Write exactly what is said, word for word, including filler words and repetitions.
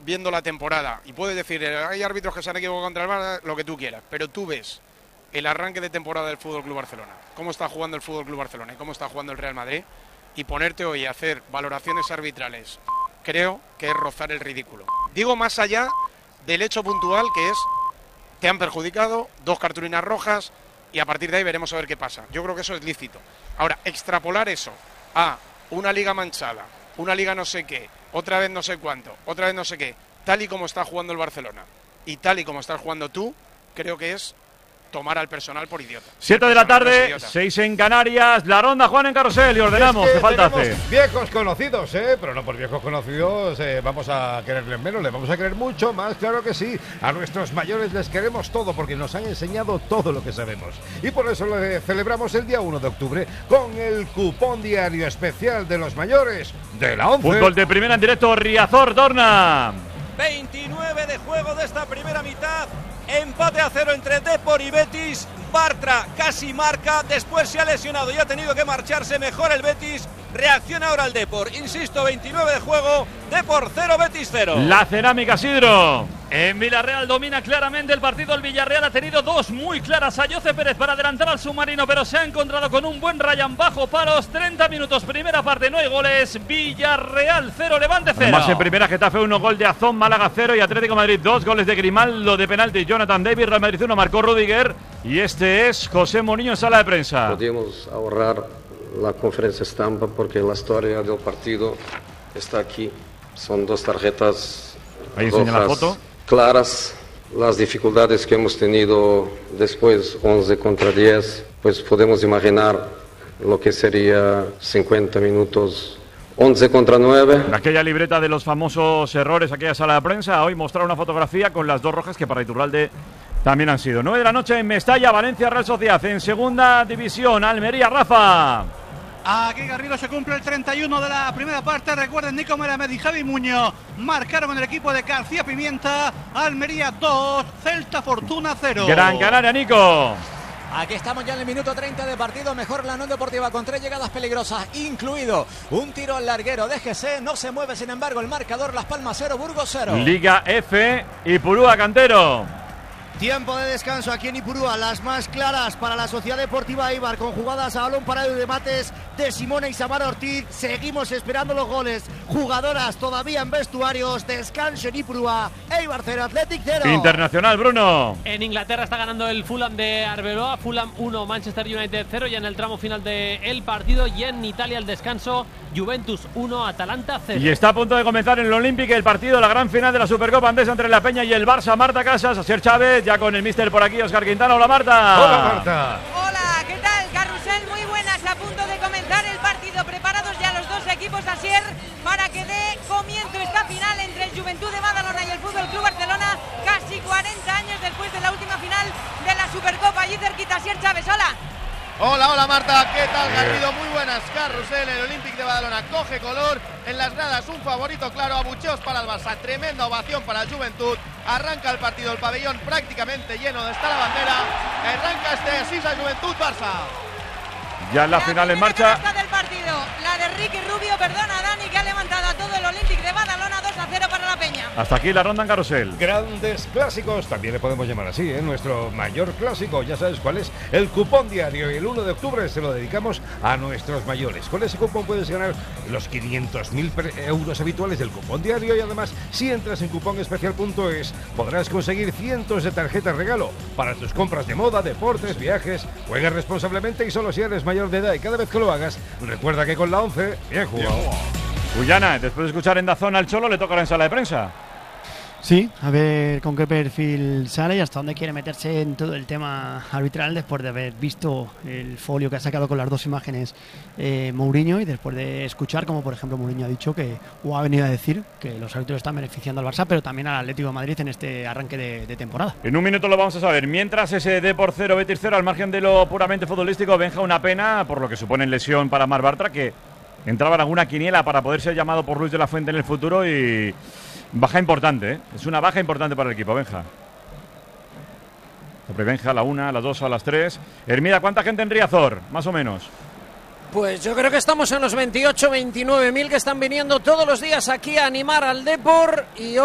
viendo la temporada, y puedes decir, hay árbitros que se han equivocado contra el Barça, lo que tú quieras, pero tú ves el arranque de temporada del F C Barcelona, cómo está jugando el F C Barcelona y cómo está jugando el Real Madrid, y ponerte hoy a hacer valoraciones arbitrales, creo que es rozar el ridículo. Digo más allá del hecho puntual que es, te han perjudicado, dos cartulinas rojas, y a partir de ahí veremos a ver qué pasa. Yo creo que eso es lícito. Ahora, extrapolar eso a una liga manchada, una liga no sé qué, otra vez no sé cuánto, otra vez no sé qué, tal y como está jugando el Barcelona y tal y como estás jugando tú, creo que es tomar al personal por idiota. Siete de la tarde, seis en Canarias, la ronda Juan en Carrusel y ordenamos. Es que ¿Qué falta hace? Viejos conocidos, ¿eh? Pero no por viejos conocidos eh, vamos a quererles menos, les vamos a querer mucho más, claro que sí. A nuestros mayores les queremos todo porque nos han enseñado todo lo que sabemos. Y por eso le celebramos el día uno de octubre con el cupón diario especial de los mayores de la once. Fútbol de primera en directo, Riazor, Dorna. veintinueve de juego de esta primera mitad. Empate a cero entre Depor y Betis. Bartra casi marca, después se ha lesionado y ha tenido que marcharse. Mejor el Betis, reacciona ahora el Depor. Insisto, veintinueve de juego, Depor cero, Betis cero. La Cerámica, Sidro. En Villarreal domina claramente el partido. El Villarreal ha tenido dos muy claras a Jose Pérez para adelantar al submarino, pero se ha encontrado con un buen Ryan bajo palos. treinta minutos, primera parte, no hay goles. Villarreal cero, Levante cero. Además, en primera, Getafe uno, gol de Azón, Málaga cero y Atlético de Madrid dos, goles de Grimaldo de penalti, Jonathan David, Real Madrid uno, marcó Rudiger. Y este es José Mourinho en sala de prensa. Podemos ahorrar la conferencia estampa porque la historia del partido está aquí. Son dos tarjetas Ahí enseña la rojas foto. Claras. Las dificultades que hemos tenido después, once contra diez, pues podemos imaginar lo que sería cincuenta minutos, once contra nueve. Aquella libreta de los famosos errores, aquella sala de prensa, hoy mostrar una fotografía con las dos rojas que para Iturralde también han sido. nueve de la noche en Mestalla, Valencia, Real Sociedad. En segunda división, Almería, Rafa. Aquí Garrido se cumple el treinta y uno de la primera parte. Recuerden, Nico Melamed y Javi Muñoz marcaron en el equipo de García Pimienta. Almería dos, Celta Fortuna cero. Gran Canaria, Nico. Aquí estamos ya en el minuto treinta de partido. Mejor la Unión Deportiva con tres llegadas peligrosas, incluido un tiro al larguero de G C. No se mueve, sin embargo, el marcador. Las Palmas cero, Burgos cero. Liga F y Purúa, Cantero. Tiempo de descanso aquí en Ipurúa, las más claras para la Sociedad Deportiva Eibar, con jugadas a balón parado y remates de Simona y Samara Ortiz. Seguimos esperando los goles. Jugadoras todavía en vestuarios. Descanso en Ipurúa. Eibar cero, Athletic cero. Internacional, Bruno. En Inglaterra está ganando el Fulham de Arbeloa. Fulham uno, Manchester United cero. Ya en el tramo final del partido. Y en Italia el descanso, Juventus uno, Atalanta cero. Y está a punto de comenzar en el Olympic el partido, la gran final de la Supercopa Andesa entre La Peña y el Barça. Marta Casas, Asier Chávez, ya con el míster por aquí, Óscar Quintana. Hola, Marta. Hola, Marta. Hola, ¿qué tal? Carrusel, muy buenas. A punto de comenzar el partido. Preparados ya los dos equipos, Asier, para que dé comienzo esta final entre el Juventud de Badalona y el Fútbol Club Barcelona. Casi cuarenta años después de la última final de la Supercopa. Allí cerquita, Asier Chávez. Hola. Hola, hola Marta, ¿qué tal Garrido? Muy buenas, Carrusel, el Olympic de Badalona coge color, en las gradas un favorito claro, abucheos para el Barça, tremenda ovación para el Juventud, arranca el partido, el pabellón prácticamente lleno, donde está la bandera, arranca este Sisa Juventud-Barça. Ya en la, la final en marcha. Del partido, la de Ricky Rubio, perdona Dani, que ha levantado a todo el Olympic de Badalona, dos a cero para la Peña. Hasta aquí la ronda en Carrusel. Grandes clásicos, también le podemos llamar así, ¿eh? Nuestro mayor clásico, ya sabes cuál es, el cupón diario. Y el uno de octubre se lo dedicamos a nuestros mayores. Con ese cupón puedes ganar los quinientos mil euros habituales del cupón diario. Y además, si entras en cuponespecial punto es, podrás conseguir cientos de tarjetas regalo para tus compras de moda, deportes, viajes. Juega responsablemente y solo si eres mayor de edad, y cada vez que lo hagas recuerda que con la once bien jugado. Guyana, después de escuchar en Dazón al Cholo, le tocará en sala de prensa. Sí, a ver con qué perfil sale y hasta dónde quiere meterse en todo el tema arbitral después de haber visto el folio que ha sacado con las dos imágenes eh, Mourinho, y después de escuchar como por ejemplo Mourinho ha dicho que, o ha venido a decir que los árbitros están beneficiando al Barça, pero también al Atlético de Madrid en este arranque de, de temporada. En un minuto lo vamos a saber. Mientras ese Depor cero, Betis cero, al margen de lo puramente futbolístico, Benja, una pena por lo que supone lesión para Marc Bartra, que entraba en alguna quiniela para poder ser llamado por Luis de la Fuente en el futuro, y baja importante, ¿eh? Es una baja importante para el equipo, Benja. Benja a la una, a las dos, a las tres. Hermida, ¿cuánta gente en Riazor? Más o menos. Pues yo creo que estamos en los veintiocho, veintinueve mil que están viniendo todos los días aquí a animar al Depor, y